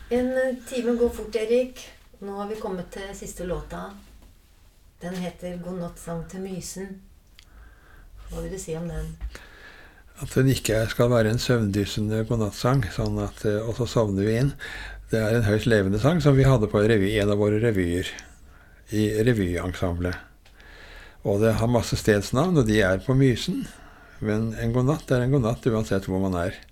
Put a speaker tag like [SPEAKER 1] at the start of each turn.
[SPEAKER 1] En time går fort, Erik. Nå har vi kommet til siste låta. Den heter God nattsang til mysen. Hva vil du si om den?
[SPEAKER 2] At den ikke skal være en søvndyssende godnattsang, sånn at, og så sovner vi inn. Det er en høyst levende sang som vi hadde på en av våre revyer, i revyensemblet. Og det har masse stedsnavn, og de er på Mysen. Men en godnatt er en godnatt uansett hvor man er.